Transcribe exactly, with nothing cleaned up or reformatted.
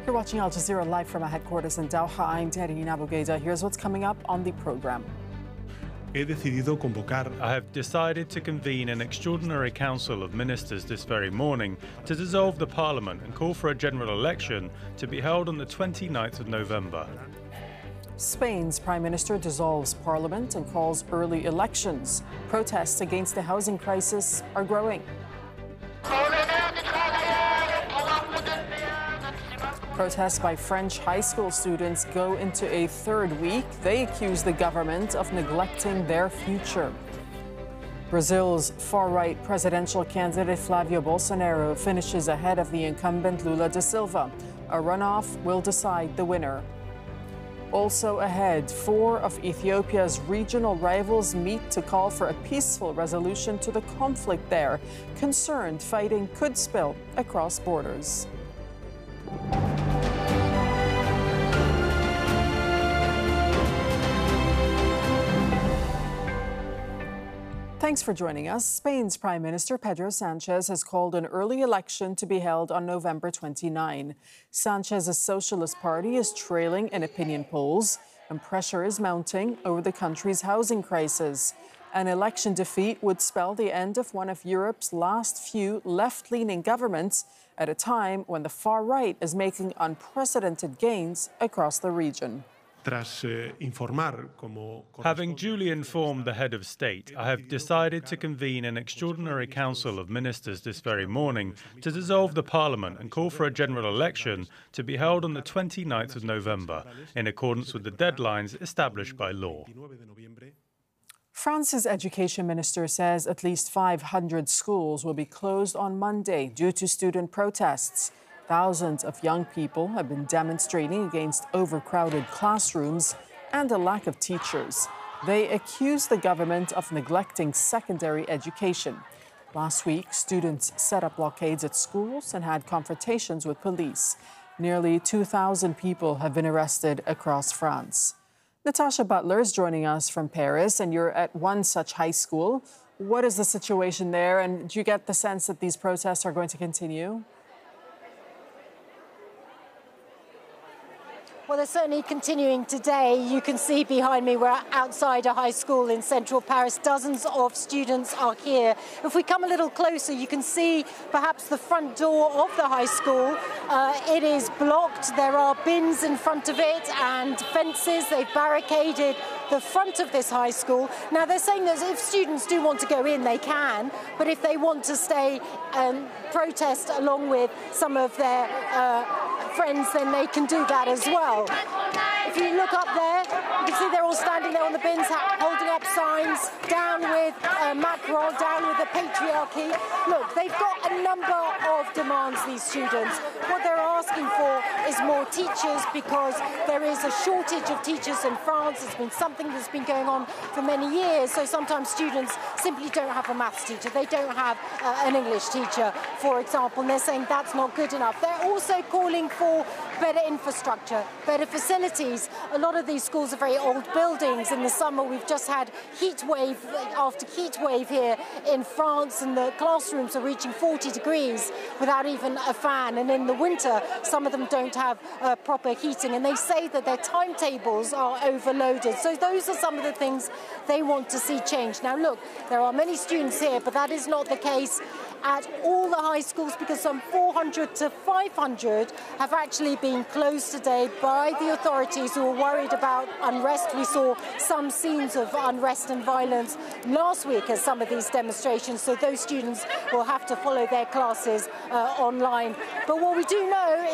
You're watching Al Jazeera live from our headquarters in Doha. I'm Tarine Aboughaida. Here's what's coming up on the program. He decidido convocar. I have decided to convene an extraordinary council of ministers this very morning to dissolve the parliament and call for a general election to be held on the twenty-ninth of November. Spain's prime minister dissolves parliament and calls early elections. Protests against the housing crisis are growing. Protests by French high school students go into a third week. They accuse the government of neglecting their future. Brazil's far-right presidential candidate Flavio Bolsonaro finishes ahead of the incumbent Lula da Silva. A runoff will decide the winner. Also ahead, four of Ethiopia's regional rivals meet to call for a peaceful resolution to the conflict there. Concerned fighting could spill across borders. Thanks for joining us. Spain's Prime Minister Pedro Sanchez has called an early election to be held on November twenty-ninth. Sanchez's Socialist Party is trailing in opinion polls, and pressure is mounting over the country's housing crisis. An election defeat would spell the end of one of Europe's last few left-leaning governments at a time when the far right is making unprecedented gains across the region. Having duly informed the head of state, I have decided to convene an extraordinary council of ministers this very morning to dissolve the parliament and call for a general election to be held on the twenty-ninth of November, in accordance with the deadlines established by law. France's education minister says at least five hundred schools will be closed on Monday due to student protests. Thousands of young people have been demonstrating against overcrowded classrooms and a lack of teachers. They accuse the government of neglecting secondary education. Last week, students set up blockades at schools and had confrontations with police. Nearly two thousand people have been arrested across France. Natasha Butler is joining us from Paris, and you're at one such high school. What is the situation there, and do you get the sense that these protests are going to continue? Well, they're certainly continuing today. You can see behind me we're outside a high school in central Paris. Dozens of students are here. If we come a little closer, you can see perhaps the front door of the high school. Uh, it is blocked. There are bins in front of it and fences. They've barricaded the front of this high school. Now, they're saying that if students do want to go in, they can, but if they want to stay and protest along with some of their uh, friends, then they can do that as well. If you look up there, you can see they're all standing there on the bins, holding up signs, down with uh, Macron, down with the patriarchy. Look, they've got a number of demands, these students. What they're asking for is more teachers, because there is a shortage of teachers in France. It's been something that's been going on for many years, so sometimes students simply don't have a maths teacher. They don't have uh, an English teacher, for example, and they're saying that's not good enough. They're also calling for better infrastructure, better facilities. A lot of these schools are very old buildings. In the summer, we've just had heat wave after heat wave here in France, and the classrooms are reaching forty degrees without even a fan. And in the winter, some of them don't have uh, proper heating, and they say that their timetables are overloaded. So those are some of the things they want to see changed. Now, look, there are many students here, but that is not the case at all the high schools, because some four hundred to five hundred have actually been closed today by the authorities, who are worried about unrest. We saw some scenes of unrest and violence last week at some of these demonstrations, so those students will have to follow their classes uh, online. But what we do know